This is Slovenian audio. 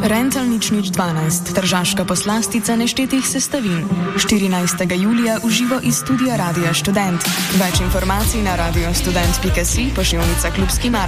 Rental nič 12, tržaška poslastica neštetih sestavin. 14. julija uživo iz studia Radia Študent. Več informacij na radiostudent.si, pošiljnica Klubski market.